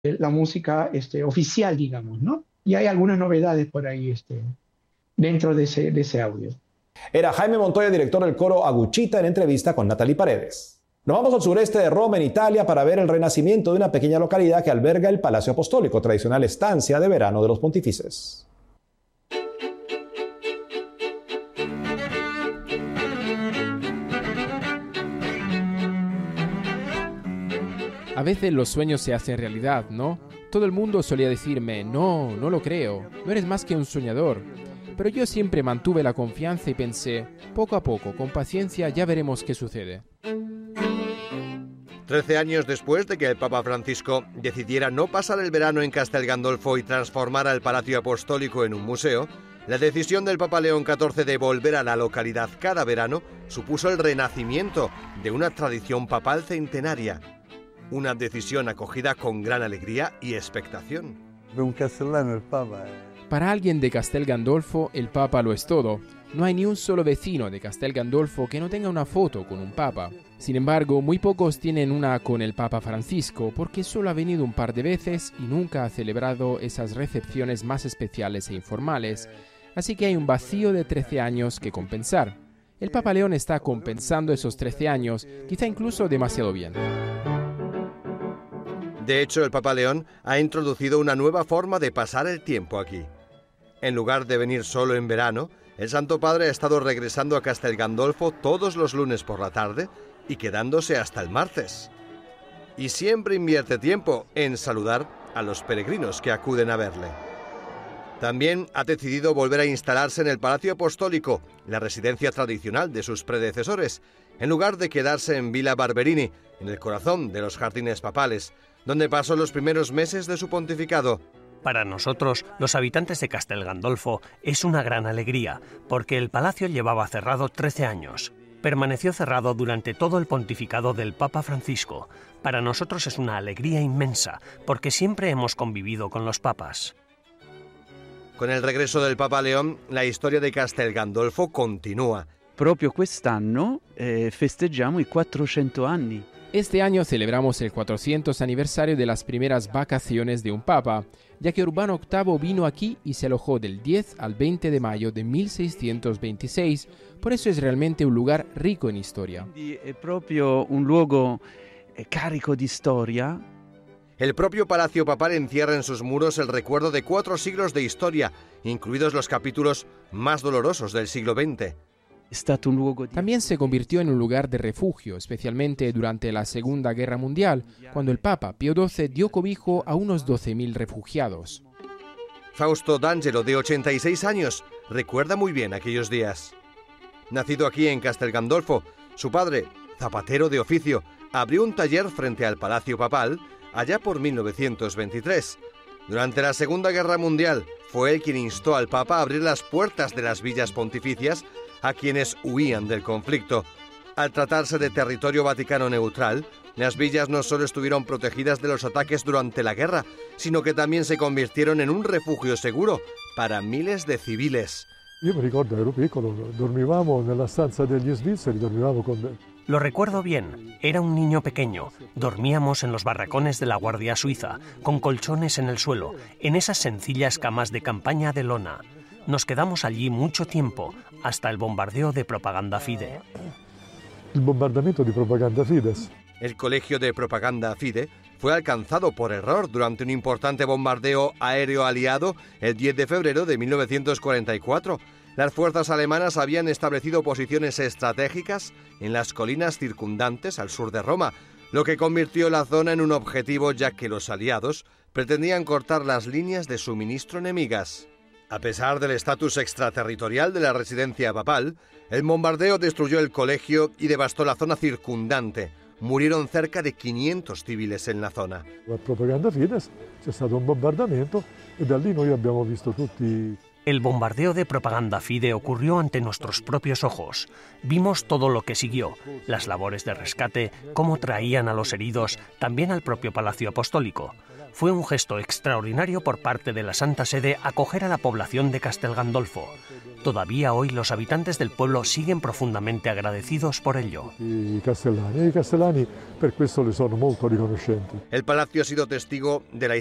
la música oficial, digamos, ¿no? Y hay algunas novedades por ahí dentro de ese audio. Era Jaime Montoya, director del coro Aguchita, en entrevista con Natalie Paredes. Nos vamos al sureste de Roma, en Italia, para ver el renacimiento de una pequeña localidad que alberga el Palacio Apostólico, tradicional estancia de verano de los pontífices. A veces los sueños se hacen realidad, ¿no? Todo el mundo solía decirme, no, no lo creo, no eres más que un soñador. Pero yo siempre mantuve la confianza y pensé, poco a poco, con paciencia, ya veremos qué sucede. 13 años después de que el Papa Francisco decidiera no pasar el verano en Castel Gandolfo y transformara el Palacio Apostólico en un museo, la decisión del Papa León XIV de volver a la localidad cada verano supuso el renacimiento de una tradición papal centenaria. Una decisión acogida con gran alegría y expectación. Un castellano el Papa. Para alguien de Castel Gandolfo, el Papa lo es todo. No hay ni un solo vecino de Castel Gandolfo que no tenga una foto con un Papa. Sin embargo, muy pocos tienen una con el Papa Francisco, porque solo ha venido un par de veces y nunca ha celebrado esas recepciones más especiales e informales. Así que hay un vacío de 13 años que compensar. El Papa León está compensando esos 13 años, quizá incluso demasiado bien. De hecho, el Papa León ha introducido una nueva forma de pasar el tiempo aquí. En lugar de venir solo en verano, el Santo Padre ha estado regresando a Castel Gandolfo todos los lunes por la tarde y quedándose hasta el martes. Y siempre invierte tiempo en saludar a los peregrinos que acuden a verle. También ha decidido volver a instalarse en el Palacio Apostólico, la residencia tradicional de sus predecesores, en lugar de quedarse en Villa Barberini, en el corazón de los jardines papales, donde pasó los primeros meses de su pontificado. Para nosotros, los habitantes de Castel Gandolfo, es una gran alegría, porque el palacio llevaba cerrado 13 años. Permaneció cerrado durante todo el pontificado del Papa Francisco. Para nosotros es una alegría inmensa, porque siempre hemos convivido con los papas. Con el regreso del Papa León, la historia de Castel Gandolfo continúa. Proprio quest'anno festeggiamo i 400 anni. Este año celebramos el 400 aniversario de las primeras vacaciones de un papa, ya que Urbano VIII vino aquí y se alojó del 10 al 20 de mayo de 1626, por eso es realmente un lugar rico en historia. È proprio un luogo carico di storia. El propio Palacio Papal encierra en sus muros el recuerdo de 4 siglos de historia, incluidos los capítulos más dolorosos del siglo XX. También se convirtió en un lugar de refugio, especialmente durante la Segunda Guerra Mundial, cuando el Papa Pío XII dio cobijo a unos 12.000 refugiados. Fausto D'Angelo, de 86 años, recuerda muy bien aquellos días. Nacido aquí en Castel Gandolfo, su padre, zapatero de oficio, abrió un taller frente al Palacio Papal allá por 1923. Durante la Segunda Guerra Mundial, fue él quien instó al Papa a abrir las puertas de las villas pontificias a quienes huían del conflicto. Al tratarse de territorio vaticano neutral, las villas no solo estuvieron protegidas de los ataques durante la guerra, sino que también se convirtieron en un refugio seguro para miles de civiles. Io mi ricordo, ero piccolo, dormivamo nella stanza degli svizzeri, dormivamo con... Lo recuerdo bien, era un niño pequeño, dormíamos en los barracones de la Guardia Suiza, con colchones en el suelo, en esas sencillas camas de campaña de lona. Nos quedamos allí mucho tiempo, hasta el bombardeo de Propaganda Fide. El bombardamiento de Propaganda Fides. El colegio de Propaganda Fide fue alcanzado por error durante un importante bombardeo aéreo aliado el 10 de febrero de 1944. Las fuerzas alemanas habían establecido posiciones estratégicas en las colinas circundantes al sur de Roma, lo que convirtió la zona en un objetivo ya que los aliados pretendían cortar las líneas de suministro enemigas. A pesar del estatus extraterritorial de la residencia papal, el bombardeo destruyó el colegio y devastó la zona circundante. Murieron cerca de 500 civiles en la zona. A Propaganda Fides c'è stato un bombardamento e da lì noi abbiamo visto tutti. El bombardeo de Propaganda Fide ocurrió ante nuestros propios ojos. Vimos todo lo que siguió, las labores de rescate, cómo traían a los heridos, también al propio Palacio Apostólico. Fue un gesto extraordinario por parte de la Santa Sede acoger a la población de Castel Gandolfo. Todavía hoy los habitantes del pueblo siguen profundamente agradecidos por ello. I castellani per questo le sono molto riconoscenti. El palacio ha sido testigo de la